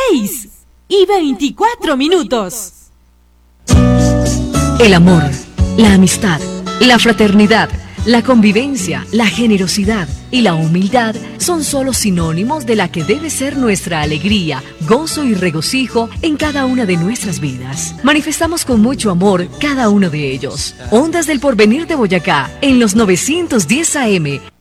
6:24. El amor, la amistad, la fraternidad, la convivencia, la generosidad y la humildad son solo sinónimos de la que debe ser nuestra alegría, gozo y regocijo en cada una de nuestras vidas. Manifestamos con mucho amor cada uno de ellos. Ondas del Porvenir de Boyacá, en los 910 AM,